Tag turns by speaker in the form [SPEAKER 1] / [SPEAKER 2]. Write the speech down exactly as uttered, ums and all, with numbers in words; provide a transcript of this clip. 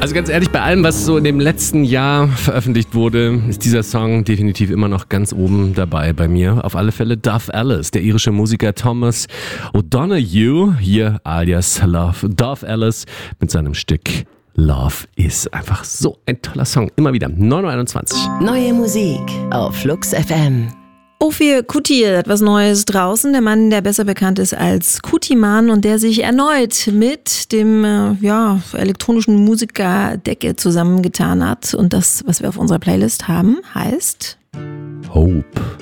[SPEAKER 1] Also ganz ehrlich, bei allem, was so in dem letzten Jahr veröffentlicht wurde, ist dieser Song definitiv immer noch ganz oben dabei bei mir. Auf alle Fälle Dove Ellis, der irische Musiker Thomas O'Donoghue, hier alias Love Dove Ellis, mit seinem Stück Love ist einfach so ein toller Song. Immer wieder. neun Uhr einundzwanzig.
[SPEAKER 2] Neue Musik auf Flux F M.
[SPEAKER 3] Ophir Kuti hat was Neues draußen. Der Mann, der besser bekannt ist als Kuti-Man und der sich erneut mit dem äh, ja, elektronischen Musiker Decke zusammengetan hat. Und das, was wir auf unserer Playlist haben, heißt
[SPEAKER 1] Hope.